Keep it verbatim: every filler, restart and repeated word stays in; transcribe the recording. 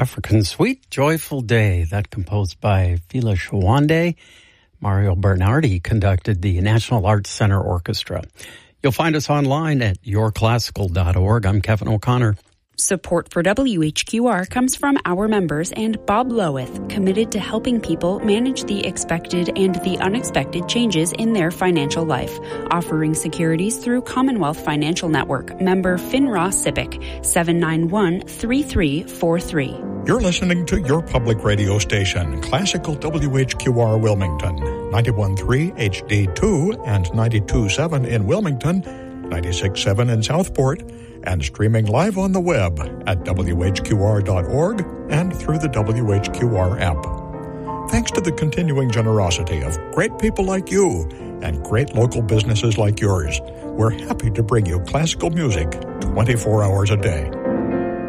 African Sweet Joyful Day, that composed by Fela Shawande. Mario Bernardi conducted the National Arts Center Orchestra. You'll find us online at your classical dot org. I'm Kevin O'Connor. Support for W H Q R comes from our members and Bob Loweth, committed to helping people manage the expected and the unexpected changes in their financial life, offering securities through Commonwealth Financial Network, member FINRA SIPC, seven nine one, three three four three. You're listening to your public radio station, Classical W H Q R Wilmington, ninety-one point three H D two and ninety-two point seven in Wilmington, ninety-six point seven in Southport, and streaming live on the web at W H Q R dot org and through the W H Q R app. Thanks to the continuing generosity of great people like you and great local businesses like yours, we're happy to bring you classical music twenty-four hours a day.